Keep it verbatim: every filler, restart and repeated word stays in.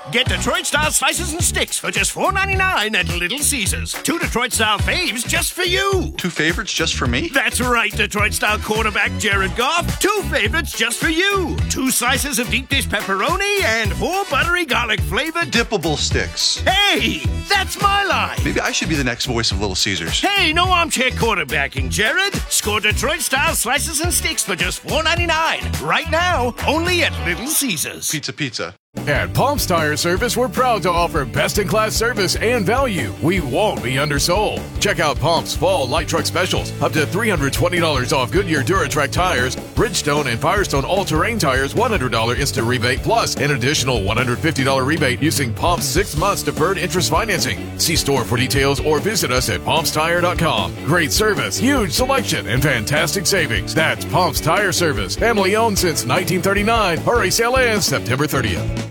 Get Detroit-style slices and sticks for just four ninety-nine at Little Caesars. Two Detroit-style faves just for you. Two favorites just for me? That's right, Detroit-style quarterback Jared Goff. Two favorites just for you. Two slices of deep dish pepperoni and four buttery garlic-flavored dippable sticks. Hey, that's my line. Maybe I should be the next voice of Little Caesars. Hey, no armchair quarterbacking, Jared. Score Detroit-style slices and sticks for just four ninety-nine. Right now, only at Little Caesars. Pizza, pizza. At Palms Tire Service, we're proud to offer best-in-class service and value. We won't be undersold. Check out Palms Fall Light Truck Specials. Up to three hundred twenty dollars off Goodyear Duratrac tires, Bridgestone and Firestone all-terrain tires, one hundred dollars instant rebate, plus an additional one hundred fifty dollars rebate using Palms six months deferred interest financing. See store for details or visit us at palms tire dot com. Great service, huge selection, and fantastic savings. That's Palms Tire Service. Family owned since nineteen thirty-nine. Hurry, sale ends September thirtieth.